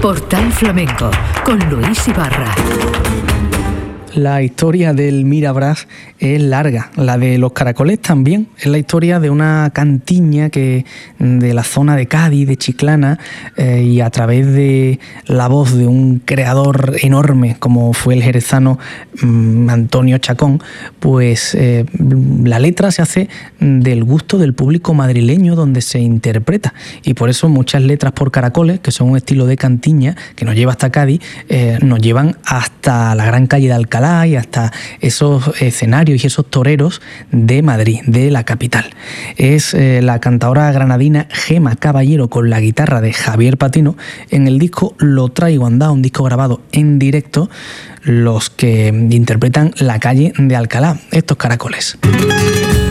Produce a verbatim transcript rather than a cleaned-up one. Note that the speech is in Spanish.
Portal Flamenco con Luis Ibarra. La historia del Mirabras es larga, la de los caracoles también. Es la historia de una cantiña que de la zona de Cádiz, de Chiclana, eh, y a través de la voz de un creador enorme como fue el jerezano mmm, Antonio Chacón, pues eh, la letra se hace del gusto del público madrileño donde se interpreta. Y por eso muchas letras por caracoles, que son un estilo de cantiña que nos lleva hasta Cádiz, eh, nos llevan hasta la gran calle de Alcalá y hasta esos escenarios y esos toreros de Madrid, de la capital. Es eh, la cantadora granadina Gema Caballero con la guitarra de Javier Patino en el disco Lo Traigo Andao, un disco grabado en directo, los que interpretan La Calle de Alcalá, estos caracoles.